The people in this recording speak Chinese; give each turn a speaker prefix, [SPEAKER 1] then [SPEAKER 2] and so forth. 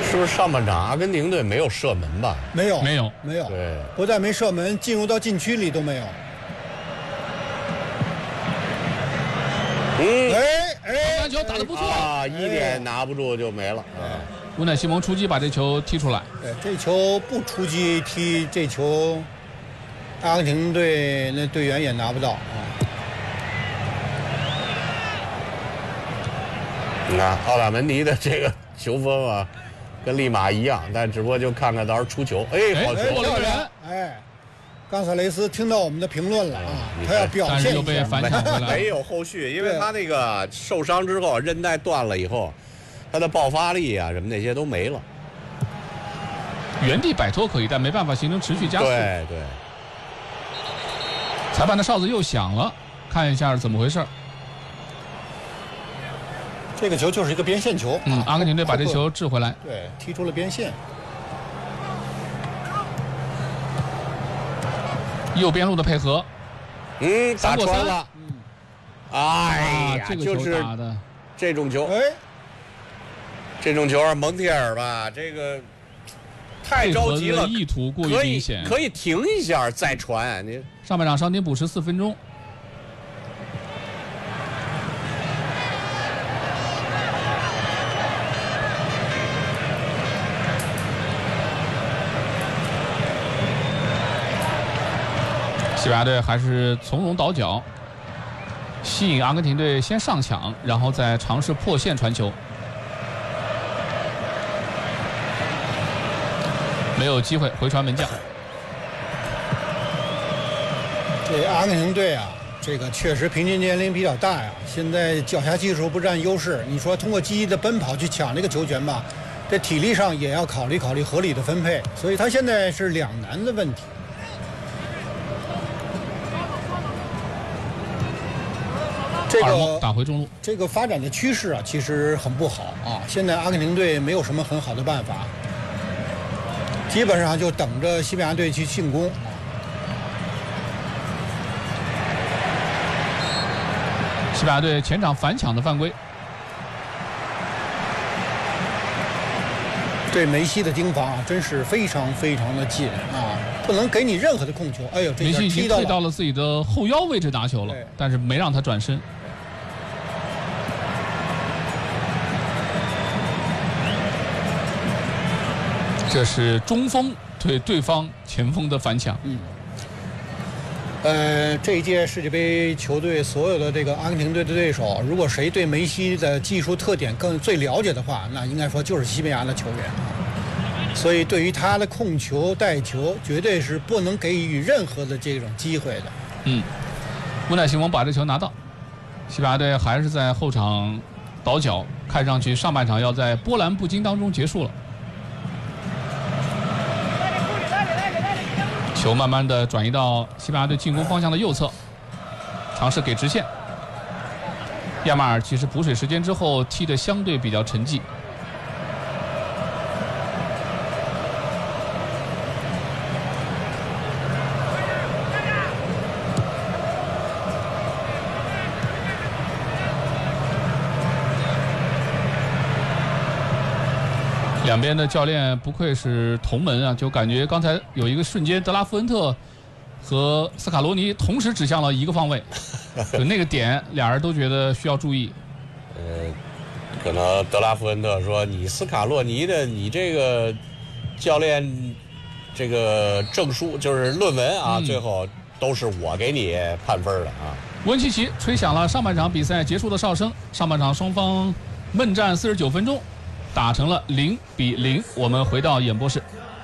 [SPEAKER 1] 是不是上半场阿根廷队没有射门吧？
[SPEAKER 2] 没有。
[SPEAKER 1] 对，
[SPEAKER 2] 不但没射门，进入到禁区里都没有。
[SPEAKER 3] 篮球打得不错
[SPEAKER 1] 啊，1点拿不住就没了啊。
[SPEAKER 3] 乌奈西蒙出击把这球踢出来。
[SPEAKER 2] 对，这球不出击踢这球，阿根廷队那队员也拿不到啊。
[SPEAKER 1] 你看奥达门尼的这个球风啊，跟利马一样，但只不过就看看到时候出球，好球！
[SPEAKER 3] 过了个人，
[SPEAKER 2] 冈萨雷斯听到我们的评论了啊，他要表现一下，
[SPEAKER 3] 但是又被反抢回来，
[SPEAKER 1] 没有后续，因为他那个受伤之后，韧带断了以后，他的爆发力啊什么那些都没了。
[SPEAKER 3] 原地摆脱可以，但没办法形成持续加速。
[SPEAKER 1] 对。
[SPEAKER 3] 裁判的哨子又响了，看一下怎么回事。
[SPEAKER 2] 这个球就是一个边线球，
[SPEAKER 3] 阿根廷队把这球掷回来，
[SPEAKER 2] 对，踢出了边线。
[SPEAKER 3] 右边路的配合，
[SPEAKER 1] 打穿了，哎呀，
[SPEAKER 3] 这个球打的
[SPEAKER 1] 这种球，这种球蒙蒂尔吧，这个太着急了，
[SPEAKER 3] 意图过于明显，
[SPEAKER 1] 可以停一下再传。你
[SPEAKER 3] 上半场伤停补时4分钟。西班牙队还是从容倒脚，吸引阿根廷队先上抢，然后再尝试破线传球，没有机会回传门将。
[SPEAKER 2] 这阿根廷队啊，这个确实平均年龄比较大呀，现在脚下技术不占优势。你说通过积极的奔跑去抢这个球权吧，这体力上也要考虑合理的分配，所以他现在是两难的问题。这个
[SPEAKER 3] 打回中路，
[SPEAKER 2] 这个发展的趋势啊，其实很不好啊。现在阿根廷队没有什么很好的办法，基本上就等着西班牙队去进攻。
[SPEAKER 3] 西班牙队前场反抢的犯规，
[SPEAKER 2] 对梅西的盯防啊，真是非常的紧啊，不能给你任何的控球。哎呦，这
[SPEAKER 3] 梅西已经退到
[SPEAKER 2] 了
[SPEAKER 3] 了自己的后腰位置拿球了，但是没让他转身。这是中锋对对方前锋的反抢。
[SPEAKER 2] 这一届世界杯球队所有的这个阿根廷队的对手，如果谁对梅西的技术特点最了解的话，那应该说就是西班牙的球员。所以对于他的控球带球，绝对是不能给予任何的这种机会的。
[SPEAKER 3] 乌奈西蒙把这球拿到，西班牙队还是在后场倒脚，看上去上半场要在波澜不惊当中结束了。球慢慢的转移到西班牙队进攻方向的右侧，尝试给直线。亚马尔其实补水时间之后踢得相对比较沉寂。两边的教练不愧是同门啊，就感觉刚才有一个瞬间，德拉夫恩特和斯卡罗尼同时指向了一个方位，就那个点，俩人都觉得需要注意。
[SPEAKER 1] 可能德拉夫恩特说：“你斯卡洛尼的你这个教练这个证书就是论文啊，最后都是我给你判分的啊。”
[SPEAKER 3] 温契奇吹响了上半场比赛结束的哨声，上半场双方闷战49分钟。打成了0-0，我们回到演播室。